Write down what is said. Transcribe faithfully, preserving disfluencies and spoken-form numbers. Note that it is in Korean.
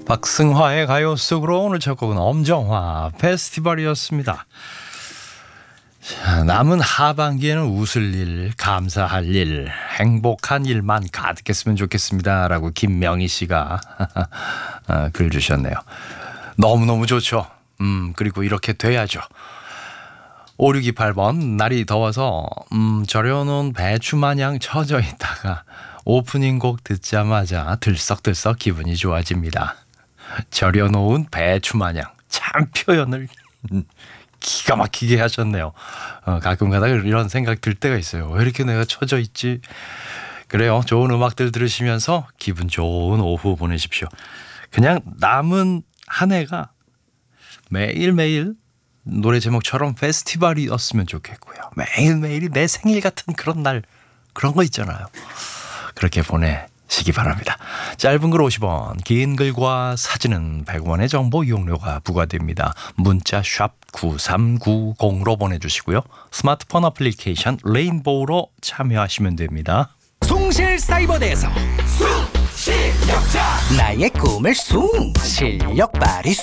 박승화의 가요 속으로 오늘 첫 곡은 엄정화 페스티벌이었습니다. 자, 남은 하반기에는 웃을 일, 감사할 일, 행복한 일만 가득했으면 좋겠습니다 라고 김명희 씨가 글 주셨네요. 너무너무 좋죠. 음, 그리고 이렇게 돼야죠. 오육이팔 번 날이 더워서 음, 절여놓은 배추 마냥 처져 있다가 오프닝 곡 듣자마자 들썩들썩 기분이 좋아집니다. 절여놓은 배추 마냥, 참 표현을 기가 막히게 하셨네요. 어, 가끔 가다가 이런 생각 들 때가 있어요. 왜 이렇게 내가 처져 있지? 그래요. 좋은 음악들 들으시면서 기분 좋은 오후 보내십시오. 그냥 남은 한 해가 매일매일 노래 제목처럼 페스티벌이었으면 좋겠고요. 매일매일이 내 생일 같은 그런 날, 그런 거 있잖아요. 그렇게 보내시기 바랍니다. 짧은 글 오십 원, 긴 글과 사진은 백 원의 정보 이용료가 부과됩니다. 문자 샵 구삼구공으로 보내주시고요. 스마트폰 어플리케이션 레인보우로 참여하시면 됩니다. 숭실사이버대에서 숭실력자 나의 꿈을 숭 실력 발휘